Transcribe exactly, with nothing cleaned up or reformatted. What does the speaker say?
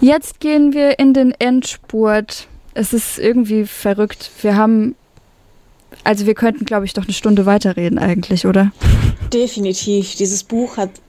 Jetzt gehen wir in den Endspurt. Es ist irgendwie verrückt. Wir haben, also wir könnten, glaube ich, doch eine Stunde weiterreden eigentlich, oder? Definitiv. Dieses Buch hat